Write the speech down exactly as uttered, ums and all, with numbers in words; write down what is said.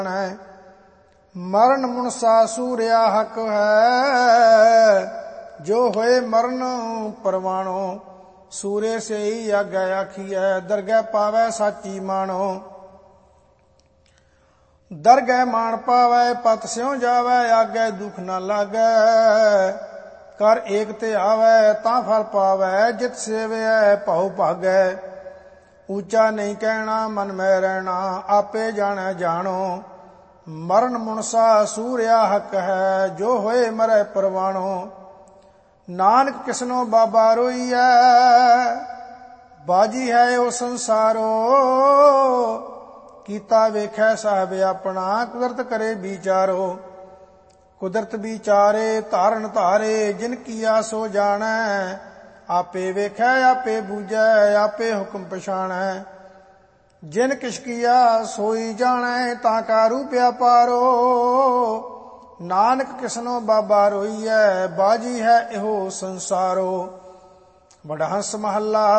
ਮਰਨ ਮੁਨਸਾ ਸੂਰਿਆ ਹਕ ਹੈ, ਜੋ ਹੋਏ ਮਰਨ ਪਰਵਾਣੋ। ਸੂਰੇ ਸੇ ਹੀ ਆਗੈ ਆਖੀਐ, ਦਰਗਹਿ ਪਾਵੈ ਸਾਚੀ ਮਾਣੋ। ਦਰਗਹਿ ਮਾਣ ਪਾਵੈ ਪਤ ਸਿਉ ਜਾਵੈ, ਆਗੈ ਦੁਖ ਨਾ ਲਾਗੈ। ਕਰ ਏਕ ਤੇ ਆਵੈ ਤਾਂ ਫਲ ਪਾਵੈ, ਜਿਤ ਸੇਵਿਐ ਭਉ ਭਾਗੈ। ਉੱਚਾ ਨਹੀਂ ਕਹਿਣਾ ਮਨ ਮੈਂ ਰਹਿਣਾ, ਆਪੇ ਜਾਣੈ ਜਾਣੋ। ਮਰਨ ਮੁਨਸਾ ਸੂਰਿਆ ਹਕ ਹੈ, ਜੋ ਹੋਏ ਮਰੈ ਪਰਵਾਣੋ। ਨਾਨਕ ਕਿਸਨੋ ਬਾਬਾ ਰੋਈਐ, ਬਾਜੀ ਹੈ ਉਹ ਸੰਸਾਰੋ। ਕੀਤਾ ਵੇਖੈ ਸਾਹਿਬ ਆਪਣਾ, ਕੁਦਰਤ ਕਰੇ ਵਿਚਾਰੋ। ਕੁਦਰਤ ਵਿਚਾਰੇ ਧਾਰਨ ਧਾਰੇ, ਜਿਨ ਕੀਆ ਸੋ ਜਾਣੈ। ਆਪੇ ਵੇਖੈ ਆਪੇ ਬੂਝੈ, ਆਪੇ ਹੁਕਮ ਪਛਾਣੈ। ਜਿਨ ਕਿਛ ਕੀਆ ਸੋਈ ਜਾਣੈ, ਤਾਂ ਕਾ ਰੂਪਿਆ ਪਾਰੋ। ਨਾਨਕ ਕਿਸਨੋ ਬਾਬਾ ਰੋਈਐ, ਬਾਜੀ ਹੈ ਇਹੋ ਸੰਸਾਰੋ। ਵਡਹੰਸ ਮਹੱਲਾ